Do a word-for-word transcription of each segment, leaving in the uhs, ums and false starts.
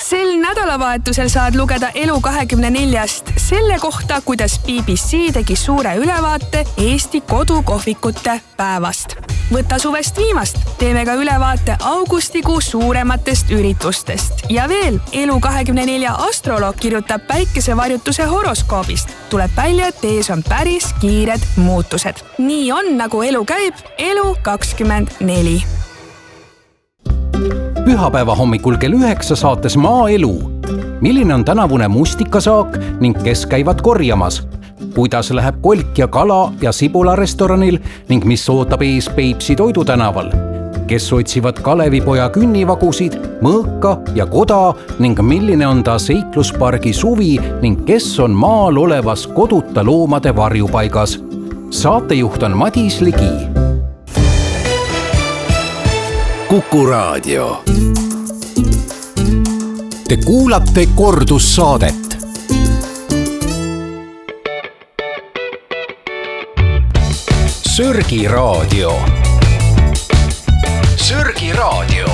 Sel nädalavahetusel saad lugeda Elu kahekümne neljast selle kohta, kuidas B B C tegi suure ülevaate Eesti kodukohvikute päevast. Võta suvest viimast, teeme ka ülevaate augustikuu suurematest üritustest. Ja veel, Elu kahekümne nelja astroloog kirjutab päikesevarjutuse horoskoobist. Tuleb välja, et ees on päris kiired muutused. Nii on, nagu elu käib, Elu kakskümmend neli. Pühapäeva hommikul kell üheksa saates Maaelu. Milline on tänavune mustikasaak ning kes käivad korjamas? Kuidas läheb kolk ja kala ja sibula restoranil ning mis ootab ees Peipsi toidutänaval? Kes otsivad Kalevipoja künnivagusid, mõõka ja koda ning milline on ta seikluspargi suvi ning kes on maal olevas koduta loomade varjupaigas? Saatejuht on Madis Ligi. Kuku Raadio. Te kuulate kordussaadet. Sörgi Raadio. Sörgi Raadio.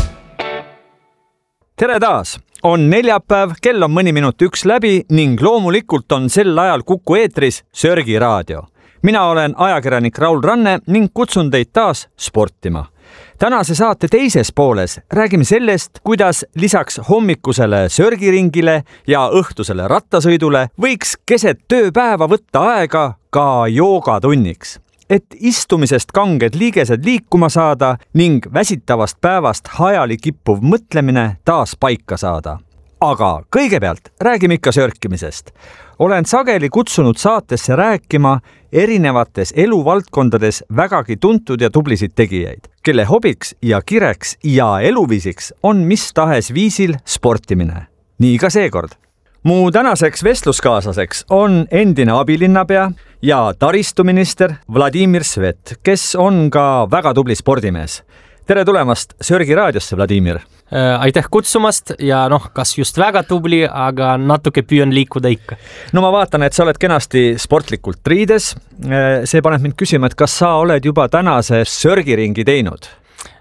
Tere taas! On neljapäev, kell on mõni minut üks läbi ning loomulikult on sel ajal Kuku eetris Sörgi Raadio. Mina olen ajakirjanik Raul Ranne ning kutsun teid taas sportima. Tänase saate teises pooles räägime sellest, kuidas lisaks hommikusele sörgiringile ja õhtusele rattasõidule võiks keset tööpäeva võtta aega ka joogatunniks, et istumisest kanged liigesed liikuma saada ning väsitavast päevast hajali kippuv mõtlemine taas paika saada. Aga kõigepealt räägime ikka sörkimisest. Olen sageli kutsunud saatesse rääkima erinevates eluvaldkondades vägagi tuntud ja tublisid tegijaid, kelle hobiks ja kireks ja eluviisiks on mis tahes viisil sportimine. Nii ka seekord. Mu tänaseks vestluskaaslaseks on endine abilinnapea ja taristuminister Vladimir Svet, kes on ka väga tubli spordimees. Tere tulemast Sörgi raadiosse, Vladimir. Aitäh kutsumast ja noh, kas just väga tubli, aga natuke püüan liikuda ikka. No ma vaatan, et sa oled kenasti sportlikult riides. See paneb mind küsima, et kas sa oled juba tänase sörgiringi teinud?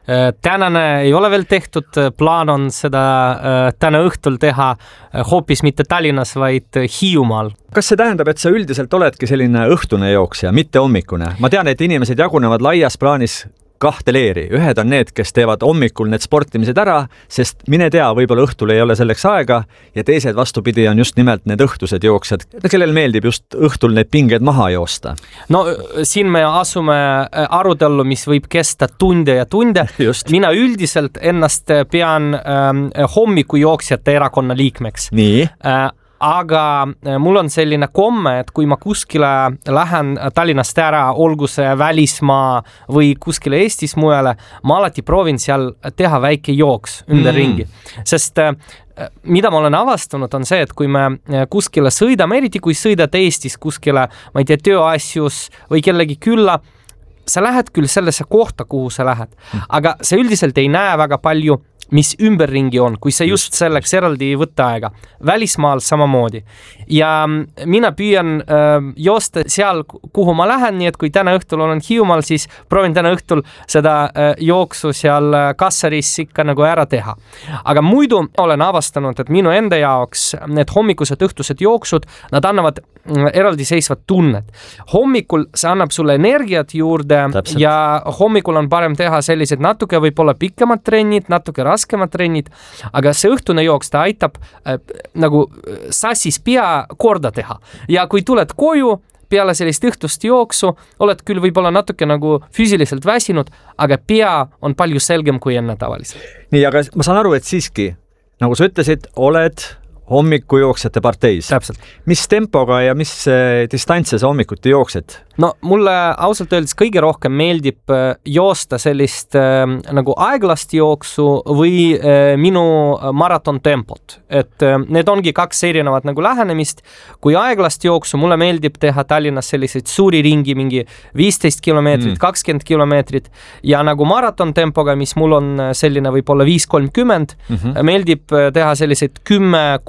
Tänane ei ole veel tehtud, plaan on seda täna õhtul teha hoopis mitte Tallinnas, vaid Hiiumaal. Kas see tähendab, et sa üldiselt oledki selline õhtune jooksja, mitte hommikune? Ma tean, et inimesed jagunevad laias plaanis kahte leeri. Ühed on need, kes teevad hommikul need sportimised ära, sest mine tea, võib-olla õhtul ei ole selleks aega, ja teised vastupidi on just nimelt need õhtused jooksjad, kellel meeldib just õhtul need pinged maha joosta. No siin me asume arutellu, mis võib kesta tunde ja tunde. Just. Mina üldiselt ennast pean ähm, hommikujooksjate erakonna liikmeks. Nii. Äh, Aga mul on selline komme, et kui ma kuskile lähen Tallinnast ära, olgu see välismaa või kuskile Eestis mujale, ma alati proovin seal teha väike jooks ümber mm. ringi. Sest mida ma olen avastanud on see, et kui me kuskile sõidame, eriti kui sõidad Eestis kuskile, ma ei tea, tööasjus või kellegi külla, sa lähed küll sellesse kohta, kuhu sa lähed, aga sa üldiselt ei näe väga palju, mis ümberringi on, kui sa just selleks eraldi võtta aega. Välismaal samamoodi. Ja mina püüan äh, joosta seal, kuhu ma lähen, nii et kui täna õhtul olen Hiiumaal, siis proovin täna õhtul seda äh, jooksu seal kassaris ikka nagu ära teha. Aga muidu olen avastanud, et minu enda jaoks need hommikused õhtused jooksud, nad annavad eraldi seisvad tunned. Hommikul see annab sulle energiat juurde. Täpselt. Ja hommikul on parem teha sellised natuke võib-olla pikemad trennid, natuke raskemad trennid, aga see õhtune jooks ta aitab äh, nagu sassis pea korda teha. Ja kui tuled koju peale sellist õhtust jooksu, oled küll võib-olla natuke nagu füüsiliselt väsinud, aga pea on palju selgem kui enne tavaliselt. Nii, aga ma saan aru, et siiski, nagu sa ütlesid, oled hommikujooksjate parteis. Täpselt. Mis tempoga ja mis distantse sa hommikuti jooksed? No mulle ausalt öeldes kõige rohkem meeldib joosta sellist äh, nagu aeglast jooksu või äh, minu maraton tempot. Et äh, need ongi kaks erinevat nagu lähenemist. Kui aeglast jooksu, mulle meeldib teha Tallinnas selliseid suuri ringi, mingi viisteist kilomeetrit, mm. kakskümmend kilomeetrit ja nagu maraton tempoga, mis mul on selline võib-olla viis kolmkümmend, mm-hmm. meeldib teha selliseid kümme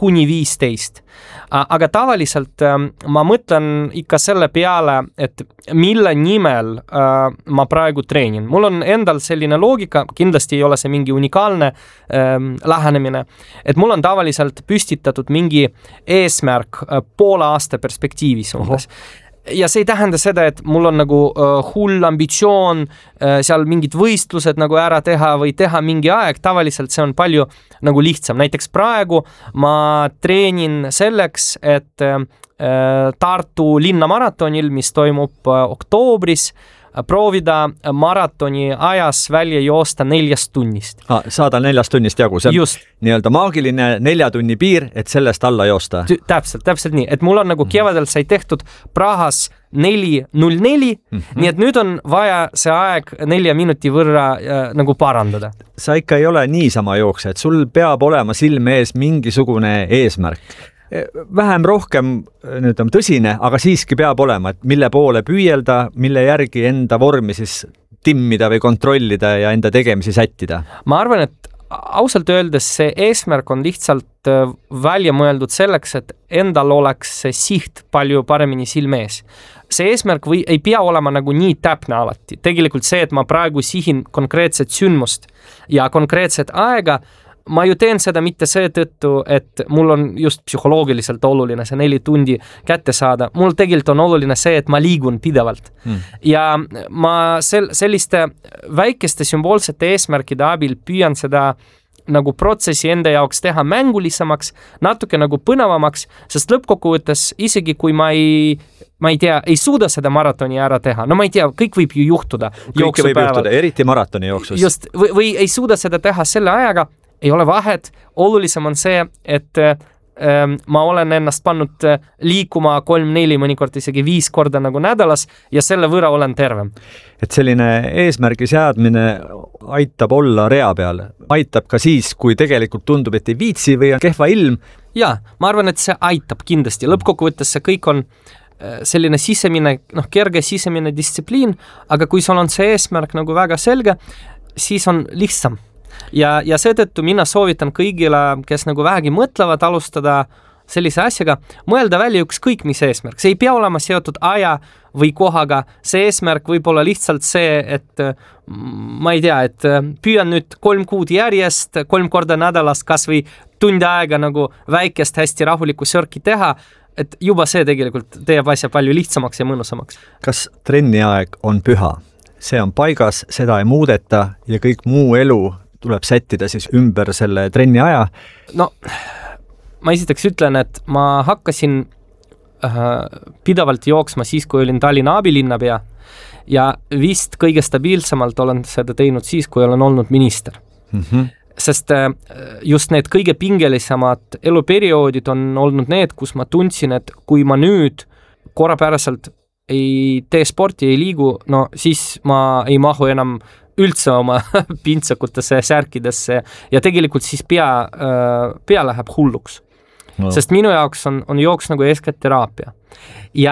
kuni viisteist. Aga tavaliselt ma mõtlen ikka selle peale, et mille nimel ma praegu treenin. Mul on endal selline loogika, kindlasti ei ole see mingi unikaalne lähenemine, et mul on tavaliselt püstitatud mingi eesmärk poole aasta perspektiivis umbes. Ja see ei tähenda seda, et mul on nagu uh, hull ambitsioon uh, seal mingid võistlused nagu ära teha või teha mingi aeg. Tavaliselt see on palju nagu lihtsam. Näiteks praegu ma treenin selleks, et uh, Tartu linnamaratonil, mis toimub uh, oktoobris, proovida maratoni ajas välja joosta neljast tunnist. Ah, saada neljast tunnist jagu. See on Just. Nii-öelda maagiline nelja tunni piir, et sellest alla joosta. Täpselt, täpselt nii. Et mul on nagu kevadel sai tehtud Prahas neli null neli, mm-hmm. nii et nüüd on vaja see aeg nelja minuti võrra äh, nagu parandada. Sa ikka ei ole niisama jookse, et sul peab olema silme ees mingisugune eesmärk. Vähem rohkem nüüd on tõsine, aga siiski peab olema, et mille poole püüelda, mille järgi enda vormi siis timmida või kontrollida ja enda tegemisi sättida. Ma arvan, et ausalt öeldes see eesmärk on lihtsalt välja mõeldud selleks, et endal oleks see siht palju paremini silme ees. See eesmärk või ei pea olema nagu nii täpne alati. Tegelikult see, et ma praegu sihin konkreetset sündmust ja konkreetset aega, ma ju teen seda mitte see tõttu, et mul on just psühholoogiliselt oluline see neli tundi kätte saada. Mul tegelikult on oluline see, et ma liigun pidevalt. Hmm. Ja ma sel- selliste väikeste sümboolsete eesmärkide abil püüan seda nagu protsessi enda jaoks teha mängulisemaks, natuke nagu põnevamaks, sest lõppkokkuvõttes isegi kui ma ei ma ei tea, ei suuda seda maratoni ära teha. No ma ei tea, kõik võib ju juhtuda. Kõik võib juhtuda, eriti maratoni jooksus. Just, või, või ei suuda seda teha selle ajaga, ei ole vahet. Olulisem on see, et ähm, ma olen ennast pannud liikuma kolm, neli, mõnikord isegi viis korda nagu nädalas ja selle võrra olen tervem. Et selline eesmärgi seadmine aitab olla rea peal. Aitab ka siis, kui tegelikult tundub, et ei viitsi või on kehva ilm. Ja, ma arvan, et see aitab kindlasti. Lõppkokkuvõttes see kõik on selline sisemine, noh, kerge sisemine distsipliin, aga kui sul on see eesmärk nagu väga selge, siis on lihtsam. Ja, ja seetõttu mina soovitan kõigile, kes nagu vähegi mõtlevad alustada sellise asjaga, mõelda välja ükskõik mis eesmärk. See ei pea olema seotud aja või kohaga. See eesmärk võib olla lihtsalt see, et ma ei tea, et püüan nüüd kolm kuud järjest, kolm korda nädalas kas või tundi aega nagu väikest hästi rahulikku sörki teha, et juba see tegelikult teeb asja palju lihtsamaks ja mõnusamaks. Kas trenni aeg on püha? See on paigas, seda ei muudeta ja kõik muu elu tuleb sättida siis ümber selle trenni aja? No, ma esiteks ütlen, et ma hakkasin äh, pidevalt jooksma siis, kui olin Tallinna abilinnapea ja vist kõige stabiilsemalt olen seda teinud siis, kui olen olnud minister. Mm-hmm. Sest äh, just need kõige pingelisemad eluperioodid on olnud need, kus ma tundsin, et kui ma nüüd korrapäraselt ei tee sporti, ei liigu, no siis ma ei mahu enam üldse oma pintsakutesse särkidesse ja tegelikult siis pea, pea läheb hulluks. No. Sest minu jaoks on, on jooks nagu eeskätt teraapia. Ja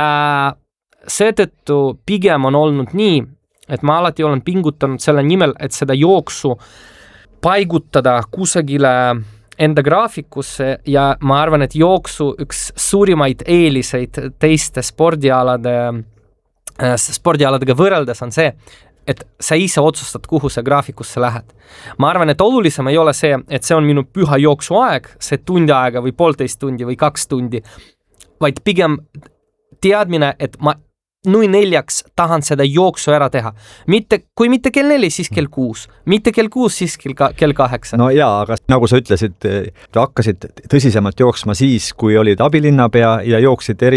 seetõttu pigem on olnud nii, et ma alati olen pingutanud selle nimel, et seda jooksu paigutada kusagile enda graafikusse ja ma arvan, et jooksu üks suurimaid eeliseid teiste spordialade, spordialadega võrreldes on see, et sa ise otsustad, kuhu sa graafikusse lähed. Ma arvan, et olulisem ei ole see, et see on minu püha jooksuaeg, see tundi aega või poolteist tundi või kaks tundi, vaid pigem teadmine, et ma nui neljaks tahan seda jooksu ära teha. Mitte, kui mitte kell neli, siis kell kuus. Mitte kell kuus, siis kell, ka, kell kaheksa. No jaa, aga nagu sa ütlesid, hakkasid tõsisemalt jooksma siis, kui olid abilinnapea ja jooksid eri